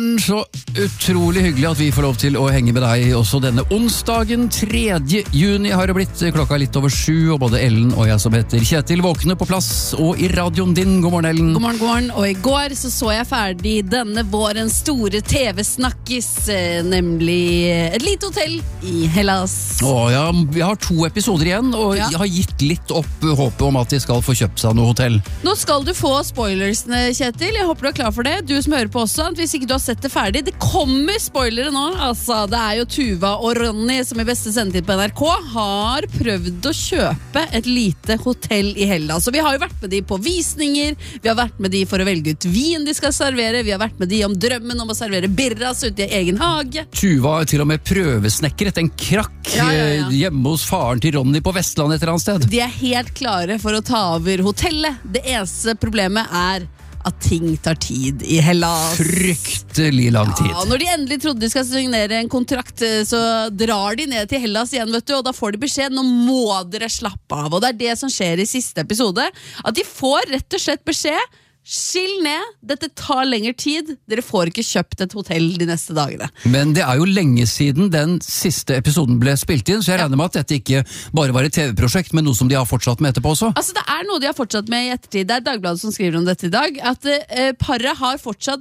Så utrolig hyggelig at vi får lov til å henge med deg også denne onsdagen 3. juni har det blitt. Klokka litt over 7, og både Ellen og jeg som heter Kjetil våkner på plass og i radioen din. God morgen, Ellen. God morgen, god morgen. Og i går så jeg ferdig denne vårens store TV-snakkis, nemlig Et lite hotell i Hellas. Ja, vi har 2 episoder igjen, og jeg har gitt litt opp håpet om at de skal få kjøpt seg noe hotell. Nå skal du få spoilersene, Kjetil. Jeg håper du er klar for det. Du som hører på også, hvis ikke du har sett det ferdig. Det kommer spoilere nå. Altså, det er jo Tuva og Ronny som i beste sendetid på NRK har prøvd å kjøpe et lite hotell i Hellas. Så vi har jo vært med de på visninger, vi har vært med de for å velge ut vin de skal servere, vi har vært med de om drømmen om å servere birras ute i egen hage. Tuva har til og med prøvesnekkeret en krakk hjemme hos faren til Ronny på Vestland et eller annet sted. De er helt klare for å ta over hotellet. Det eneste problemet er at ting tar tid i Hellas. Fryktelig lang tid. Ja, når de endelig trodde de skal signere en kontrakt, så drar de ned til Hellas igjen, vet du, og da får de beskjed, nå må dere slappe av. Og det er det som skjer i siste episode, at de får rett og slett beskjed, skill ned, dette tar lengre tid, dere får ikke kjøpt et hotell de neste dagene. Men det er jo lenge siden den siste episoden ble spilt inn, så jeg regner med at dette ikke bare var et TV-prosjekt, men noe som de har fortsatt med etterpå også. Altså det er noe de har fortsatt med i ettertid. Det er Dagbladet som skriver om dette i dag, at paret har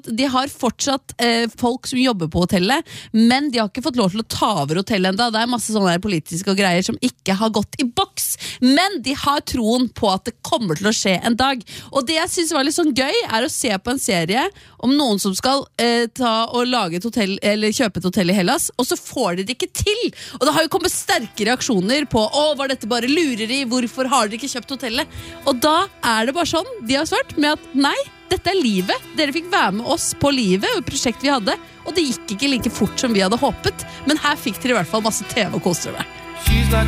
fortsatt folk som jobber på hotellet, men de har ikke fått lov til å ta over hotellet enda. Det er masse sånne politiske og greier som ikke har gått i boks, men de har troen på at det kommer til å skje en dag. Og det jeg synes var litt sånn gøy er å se på en serie om noen som skal ta og lage et hotell, eller kjøpe et hotell i Hellas, og så får de det ikke til. Og det har jo kommet sterke reaksjoner på var dette bare lureri, hvorfor har dere ikke kjøpt hotellet? Og da er det bare sånn, de har svart med at nei, dette er livet. Dere fikk være med oss på livet og prosjektet vi hadde, og det gikk ikke like fort som vi hadde håpet, men her fikk dere i hvert fall masse TV å kose dere med.